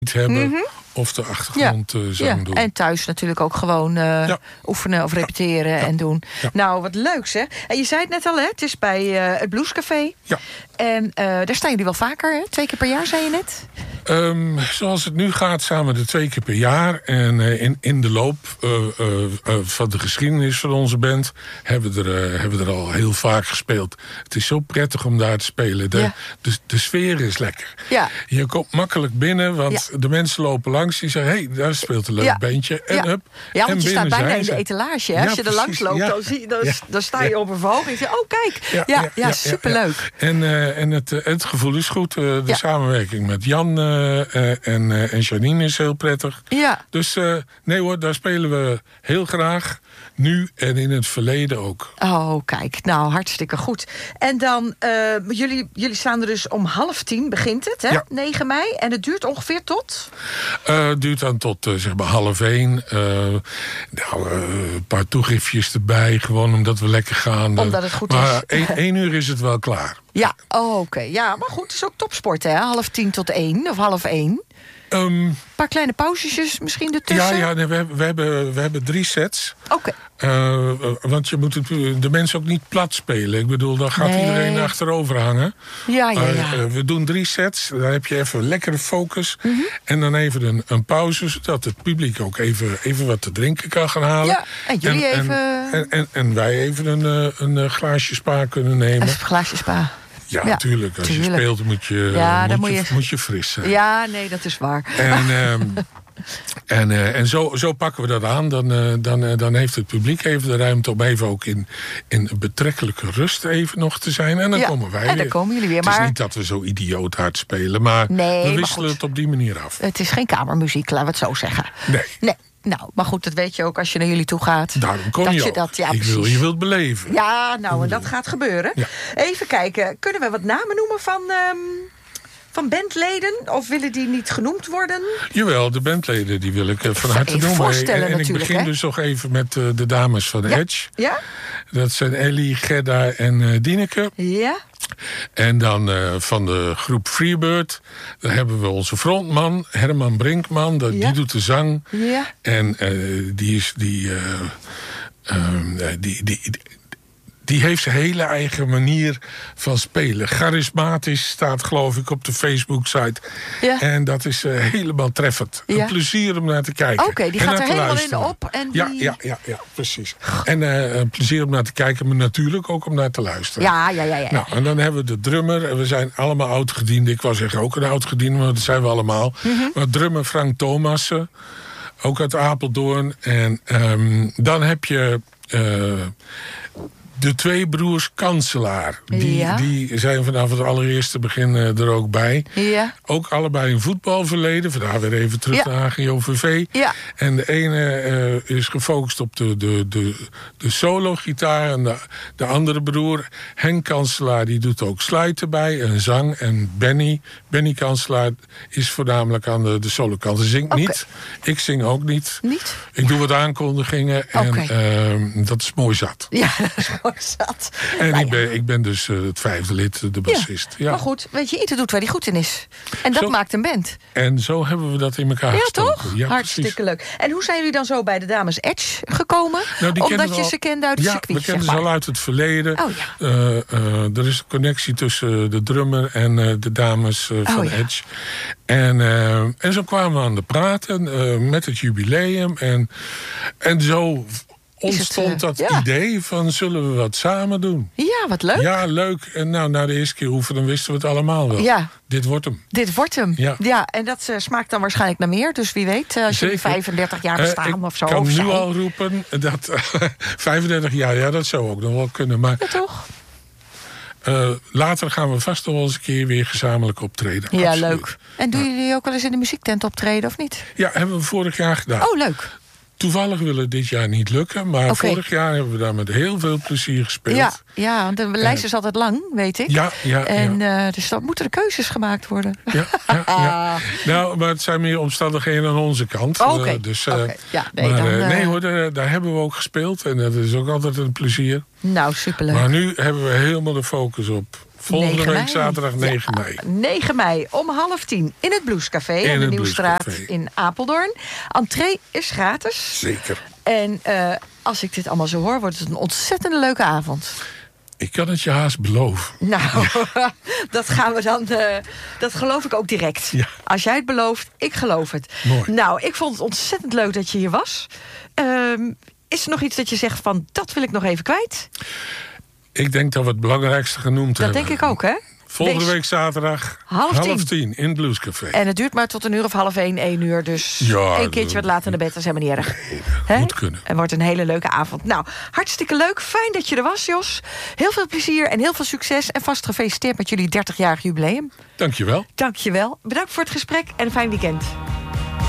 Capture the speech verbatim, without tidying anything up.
hebben... Mm-hmm. of de achtergrondzang ja. ja. doen. En thuis natuurlijk ook gewoon uh, ja. oefenen of repeteren ja. en doen. Ja. Nou, wat leuk zeg. En je zei het net al, hè? Het is bij uh, het Bluescafé. Ja. En uh, daar staan jullie wel vaker, hè? Twee keer per jaar, zei je net? Um, zoals het nu gaat, samen de twee keer per jaar. En uh, in, in de loop uh, uh, uh, van de geschiedenis van onze band... hebben we er, uh, hebben we er al heel vaak gespeeld. Het is zo prettig om daar te spelen. De, ja. de, de sfeer is lekker. Ja. Je komt makkelijk binnen, want ja. de mensen lopen langs. Die zeggen, hé, hey, daar speelt een leuk ja. bandje. En ja. up. Ja, want en je staat bijna in ze. de etalage. Hè? Ja, Als je er langs loopt, ja. dan, zie, dan, ja. dan sta je ja. op een verhoging. En je, oh, kijk. Ja, ja, ja, ja superleuk. Ja. En, uh, en het, uh, het gevoel is goed. Uh, de ja. samenwerking met Jan uh, uh, en, uh, en Janine is heel prettig. Ja. Dus uh, nee hoor, daar spelen we heel graag. Nu en in het verleden ook. Oh, kijk. Nou, hartstikke goed. En dan, uh, jullie, jullie staan er dus om half tien, begint het, hè? Ja. negen mei. En het duurt ongeveer tot? Uh, het duurt dan tot, uh, zeg maar, half één. Uh, nou, uh, een paar toegiftjes erbij. Gewoon omdat we lekker gaan. Omdat het goed maar is. Maar één uur is het wel klaar. Ja, oh, oké. Okay. Ja, maar goed, het is ook topsport, hè? Half tien tot één, of half één. Um, een paar kleine pauzes misschien ertussen? Ja, ja nee, we, hebben, we, hebben, we hebben drie sets. Oké. Okay. Uh, want je moet het, de mensen ook niet plat spelen. Ik bedoel, dan gaat nee. iedereen achterover hangen. Ja, ja, ja. Uh, we doen drie sets. Dan heb je even lekkere focus. Mm-hmm. En dan even een, een pauze, zodat het publiek ook even, even wat te drinken kan gaan halen. Ja, en jullie en, even... En, en, en, en wij even een, een glaasje spa kunnen nemen. Een glaasje spa. Ja, natuurlijk. Ja, als tuurlijk. je speelt moet je, ja, moet, moet, je, je, moet je fris zijn. Ja, nee, dat is waar. En, um, en, uh, en zo, zo pakken we dat aan. Dan, uh, dan, uh, dan heeft het publiek even de ruimte om even ook in, in betrekkelijke rust even nog te zijn. En dan ja, komen wij en dan weer. komen jullie weer. Het maar... is niet dat we zo idioot hard spelen. Maar nee, we wisselen maar het op die manier af. Het is geen kamermuziek, laten we het zo zeggen. Nee. Nee. Nou, maar goed, dat weet je ook als je naar jullie toe gaat. Daarom kom dat je, je dat, ja, Ik wil, je wilt beleven. Ja, nou, en dat gaat gebeuren. Ja. Even kijken, kunnen we wat namen noemen van, um, van bandleden? Of willen die niet genoemd worden? Jawel, de bandleden die wil ik uh, van harte noemen. Voorstellen, en en ik begin hè? dus nog even met uh, de dames van ja. Edge. Ja? Dat zijn Ellie, Gerda en uh, Dineke. Ja. En dan uh, van de groep Freebird, daar hebben we onze frontman, Herman Brinkman. Dat, ja. Die doet de zang. Ja. En uh, die is... Die, uh, um, die, die, die Die heeft zijn hele eigen manier van spelen. Charismatisch staat, geloof ik, op de Facebook-site. Ja. En dat is uh, helemaal treffend. Ja. Een plezier om naar te kijken. Oké, okay, die en gaat er helemaal luisteren. in op. En die... ja, ja, ja, ja, precies. En uh, een plezier om naar te kijken, maar natuurlijk ook om naar te luisteren. Ja, ja, ja. ja. Nou, en dan hebben we de drummer. En we zijn allemaal oud-gedienden. Ik wou zeggen ook een oud-gediende, maar dat zijn we allemaal. Mm-hmm. Maar drummer Frank Thomassen. Ook uit Apeldoorn. En um, dan heb je... Uh, de twee broers Kanselaar. Die, ja. die zijn vanaf het allereerste begin uh, er ook bij. Ja. Ook allebei een voetbalverleden. Vandaar weer even terug ja. naar H G O V V. Ja. En de ene uh, is gefocust op de, de, de, de solo-gitaar. En de, de andere broer, Henk Kanselaar, die doet ook sluiten bij. En zang. En Benny, Benny Kanselaar is voornamelijk aan de, de solo-kant. Hij zingt okay. niet. Ik zing ook niet. Niet? Ik doe wat aankondigingen. En okay. uh, dat is mooi zat. Ja, dat is mooi zat. En nou, ik, ben, ja. ik ben dus uh, het vijfde lid, de bassist. Ja, ja. Maar goed, weet je, ieder doet waar hij goed in is. En dat zo, maakt een band. En zo hebben we dat in elkaar ja, gestoken. Toch? Ja, hartstikke precies. leuk. En hoe zijn jullie dan zo bij de dames Edge gekomen? Nou, Omdat je al, ze kende uit het ja, circuit, we kennen zeg maar. ze al uit het verleden. Oh, ja. uh, uh, er is een connectie tussen de drummer en uh, de dames uh, van oh, ja. Edge. En, uh, en zo kwamen we aan de praten uh, met het jubileum. En, en zo... ontstond het, uh, dat ja. idee van zullen we wat samen doen. Ja, wat leuk. Ja, leuk. En nou, na de eerste keer oefenen wisten we het allemaal wel. Ja. Dit wordt hem. Dit wordt hem. Ja, ja en dat uh, smaakt dan waarschijnlijk naar meer. Dus wie weet, uh, als jullie vijfendertig jaar bestaan uh, of zo. Ik kan of nu zij. al roepen dat uh, vijfendertig jaar, ja, dat zou ook nog wel kunnen. Maar, ja, toch? Uh, later gaan we vast nog wel eens een keer weer gezamenlijk optreden. Ja, absoluut. leuk. En doen ja. jullie ook wel eens in de muziektent optreden of niet? Ja, hebben we vorig jaar gedaan. Oh, leuk. Toevallig wil het dit jaar niet lukken. Maar okay. vorig jaar hebben we daar met heel veel plezier gespeeld. Ja, ja want de lijst is altijd lang, weet ik. Ja, ja. En ja. Uh, dus dan moeten er keuzes gemaakt worden. Ja, ja, ja. Nou, maar het zijn meer omstandigheden aan onze kant. Oh, Oké. Okay. Uh, dus, uh, okay. ja, nee, maar, dan, uh, uh... nee hoor, daar, daar hebben we ook gespeeld. En dat is ook altijd een plezier. Nou, superleuk. Maar nu hebben we helemaal de focus op Volgende week zaterdag negen mei. Ja, negen mei om half tien in het Bluescafé in de Nieuwstraat in Apeldoorn. Entree is gratis. Zeker. En uh, als ik dit allemaal zo hoor, wordt het een ontzettend leuke avond. Ik kan het je haast beloven. Nou, ja. dat gaan we dan. Uh, dat geloof ik ook direct. Ja. Als jij het belooft, ik geloof het. Mooi. Nou, ik vond het ontzettend leuk dat je hier was. Uh, is er nog iets dat je zegt van, dat wil ik nog even kwijt? Ik denk dat we het belangrijkste genoemd dat hebben. Dat denk ik ook, hè? Volgende Wees... week zaterdag half tien. half tien in het Bluescafé. En het duurt maar tot een uur of half één, één uur. Dus ja, één keertje wat later naar bed, dat is helemaal niet erg. Nee, moet kunnen. En wordt een hele leuke avond. Nou, hartstikke leuk. Fijn dat je er was, Jos. Heel veel plezier en heel veel succes. En vast gefeliciteerd met jullie dertigjarig jubileum. Dank je wel. Dank je wel. Bedankt voor het gesprek en een fijn weekend.